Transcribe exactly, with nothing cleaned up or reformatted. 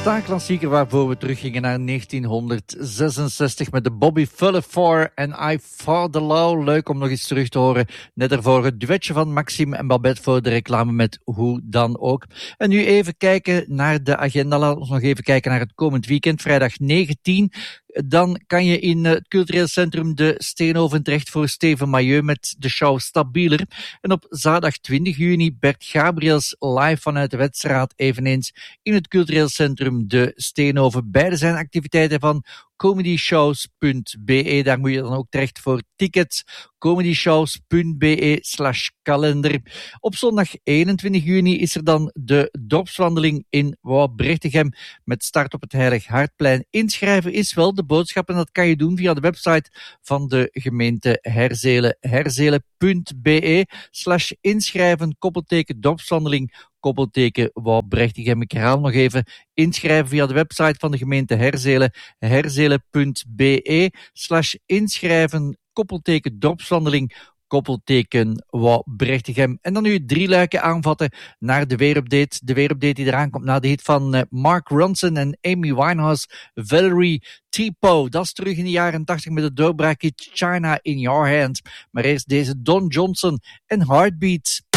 Gitaarklassieker waarvoor we teruggingen naar negentienhonderdzesenzestig met de Bobby Fuller en I Fought the Law. Leuk om nog eens terug te horen. Net daarvoor het duetje van Maxime en Babette voor de reclame met Hoe dan ook. En nu even kijken naar de agenda. Laten we nog even kijken naar het komend weekend. Vrijdag negentien. Dan kan je in het cultureel centrum de Steenhoven terecht voor Steven Mailleu met de show Stabieler. En op zaterdag twintig juni Bert Gabriels live vanuit de Wetstraat eveneens in het cultureel centrum de Steenhoven. Beide zijn activiteiten van comedyshows punt be. Daar moet je dan ook terecht voor tickets. comedyshows punt be slash kalender. Op zondag eenentwintig juni is er dan de dorpswandeling in Wouw-Brechtegem met start op het Heilig Hartplein. Inschrijven is wel de boodschap en dat kan je doen via de website van de gemeente Herzelen. herzelen punt be slash inschrijven, koppelteken dorpswandeling, koppelteken Wouw-Brechtegem. Ik herhaal nog even, inschrijven via de website van de gemeente Herzelen, herzelen punt be slash inschrijven, koppelteken dorpswandeling, koppelteken Wouw-Brechtegem. En dan nu drie luiken aanvatten naar de weerupdate. De weerupdate die eraan komt na de hit van uh, Mark Ronson en Amy Winehouse, Valerie Tipo. Dat is terug in de jaren tachtig met de doorbraakhit China in Your Hands. Maar eerst deze Don Johnson en Heartbeat.